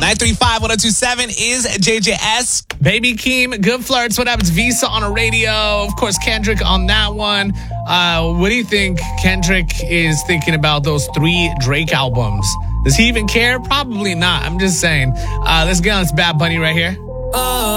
935-1027 is JJS. Baby Keem, Good Flirts. What up? It's Visa on a radio. Of course, Kendrick on that one. What do you think Kendrick is thinking about those 3 Drake albums? Does he even care? Probably not. I'm just saying. Let's get on this Bad Bunny right here.